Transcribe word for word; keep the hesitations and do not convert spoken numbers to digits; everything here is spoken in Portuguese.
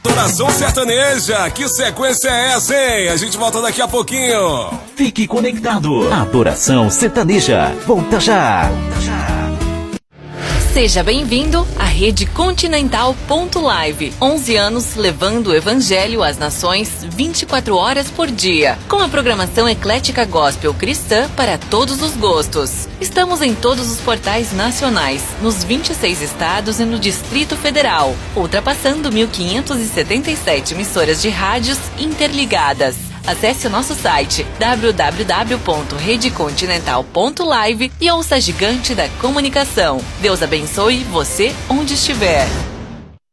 Adoração Sertaneja, que sequência é essa, hein? A gente volta daqui a pouquinho. Fique conectado. Adoração Sertaneja, volta já. Volta já. Seja bem-vindo à Rede Continental ponto live. onze anos levando o evangelho às nações vinte e quatro horas por dia. Com a programação eclética gospel cristã para todos os gostos. Estamos em todos os portais nacionais, nos vinte e seis estados e no Distrito Federal, ultrapassando mil quinhentas e setenta e sete emissoras de rádios interligadas. Acesse o nosso site w w w ponto rede continental ponto live e ouça a gigante da comunicação. Deus abençoe você onde estiver.